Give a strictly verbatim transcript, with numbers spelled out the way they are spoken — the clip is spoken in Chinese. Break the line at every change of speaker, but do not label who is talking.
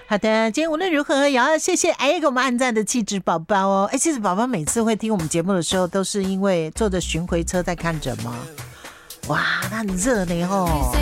好的，今天无论如何也要谢谢哎给我们按赞的气质宝宝哦。哎，气质宝宝每次会听我们节目的时候，都是因为坐着巡回车在看着吗？哇，那很热呢吼。